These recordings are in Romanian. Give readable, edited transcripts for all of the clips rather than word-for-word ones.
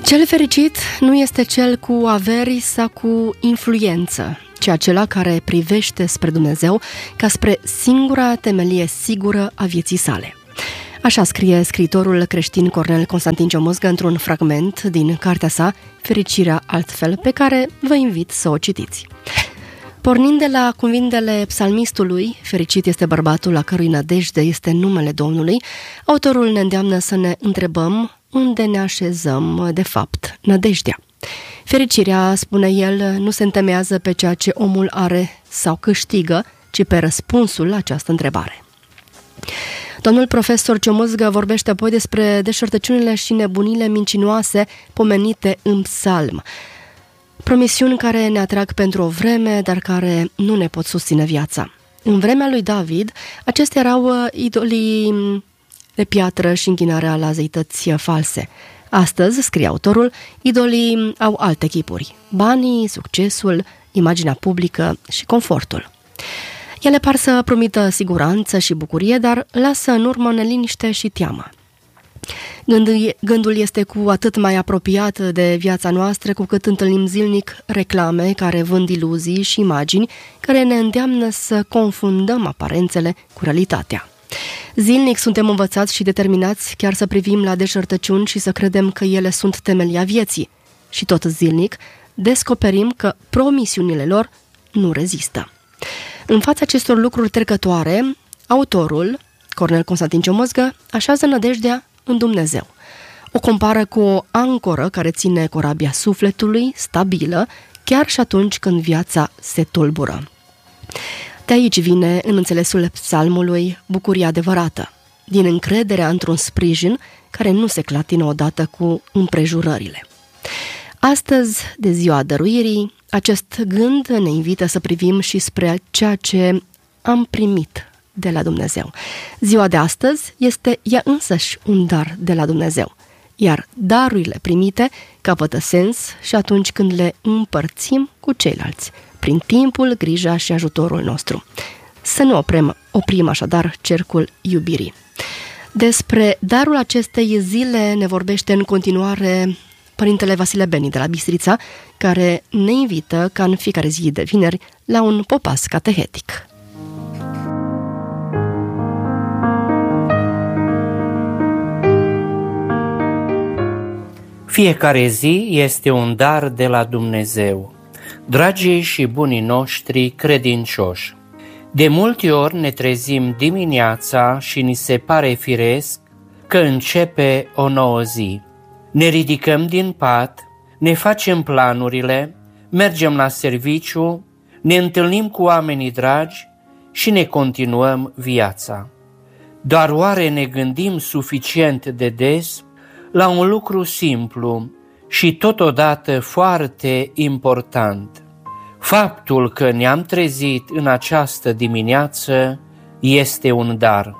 Cel fericit nu este cel cu averi sau cu influență, ci acela care privește spre Dumnezeu ca spre singura temelie sigură a vieții sale. Așa scrie scriitorul creștin Cornel Constantin Ciomâzgă într-un fragment din cartea sa Fericirea altfel, pe care vă invit să o citiți. Pornind de la cuvintele psalmistului, fericit este bărbatul la cărui nădejde este numele Domnului, autorul ne îndeamnă să ne întrebăm unde ne așezăm, de fapt, nădejdea. Fericirea, spune el, nu se întemeiază pe ceea ce omul are sau câștigă, ci pe răspunsul la această întrebare. Domnul profesor Ciomâzgă vorbește apoi despre deșertăciunile și nebunile mincinoase pomenite în psalm. Promisiuni care ne atrag pentru o vreme, dar care nu ne pot susține viața. În vremea lui David, acestea erau idolii de piatră și închinarea la zeități false. Astăzi, scrie autorul, idolii au alte chipuri: banii, succesul, imaginea publică și confortul. Ele par să promită siguranță și bucurie, dar lasă în urmă neliniște și teamă. Gândul este cu atât mai apropiat de viața noastră cu cât întâlnim zilnic reclame care vând iluzii și imagini care ne îndeamnă să confundăm aparențele cu realitatea. Zilnic suntem învățați și determinați chiar să privim la deșertăciuni și să credem că ele sunt temelia vieții. Și tot zilnic descoperim că promisiunile lor nu rezistă. În fața acestor lucruri trecătoare, autorul, Cornel Constantin Ciomâzgă, așează nădejdea în Dumnezeu. O compară cu o ancoră care ține corabia sufletului stabilă, chiar și atunci când viața se tulbură. De aici vine, în înțelesul psalmului, bucuria adevărată, din încrederea într-un sprijin care nu se clatină odată cu împrejurările. Astăzi, de ziua dăruirii, acest gând ne invită să privim și spre ceea ce am primit de la Dumnezeu. Ziua de astăzi este ea însăși un dar de la Dumnezeu, iar darurile primite capătă sens și atunci când le împărțim cu ceilalți, prin timpul, grija și ajutorul nostru. Să nu oprim așadar cercul iubirii. Despre darul acestei zile ne vorbește în continuare Părintele Vasile Beni de la Bistrița, care ne invită, ca în fiecare zi de vineri, la un popas catehetic. Fiecare zi este un dar de la Dumnezeu. Dragii și bunii noștri credincioși, de multe ori ne trezim dimineața și ni se pare firesc că începe o nouă zi. Ne ridicăm din pat, ne facem planurile, mergem la serviciu, ne întâlnim cu oamenii dragi și ne continuăm viața. Dar oare ne gândim suficient de des la un lucru simplu și totodată foarte important? Faptul că ne-am trezit în această dimineață este un dar.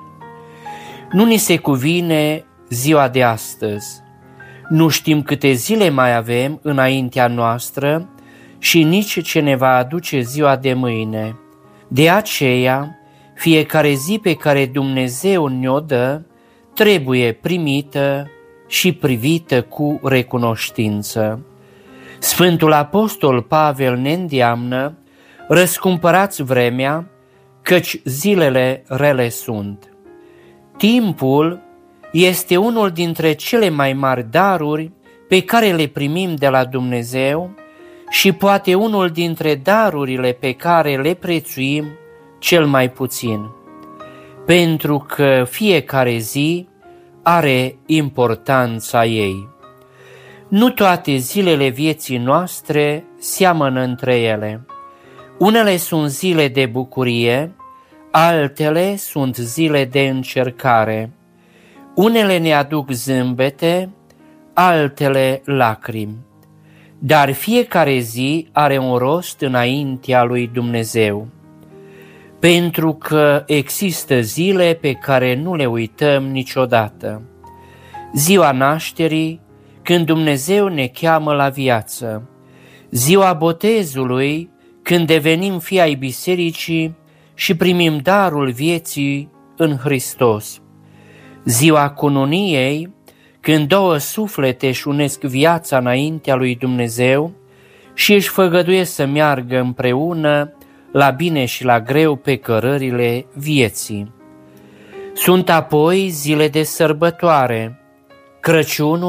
Nu ni se cuvine ziua de astăzi. Nu știm câte zile mai avem înaintea noastră și nici ce ne va aduce ziua de mâine. De aceea, fiecare zi pe care Dumnezeu ne-o dă trebuie primită și privită cu recunoștință. Sfântul Apostol Pavel ne îndeamnă: răscumpărați vremea, căci zilele rele sunt. Timpul este unul dintre cele mai mari daruri pe care le primim de la Dumnezeu și poate unul dintre darurile pe care le prețuim cel mai puțin, pentru că fiecare zi are importanța ei. Nu toate zilele vieții noastre seamănă între ele. Unele sunt zile de bucurie, altele sunt zile de încercare. Unele ne aduc zâmbete, altele lacrimi. Dar fiecare zi are un rost înaintea lui Dumnezeu, pentru că există zile pe care nu le uităm niciodată. Ziua nașterii, când Dumnezeu ne cheamă la viață, ziua botezului, când devenim fii ai bisericii și primim darul vieții în Hristos, ziua cununiei, când două suflete își unesc viața înaintea lui Dumnezeu și își făgăduiesc să meargă împreună la bine și la greu pe cărările vieții. Sunt apoi zile de sărbătoare, Crăciunul,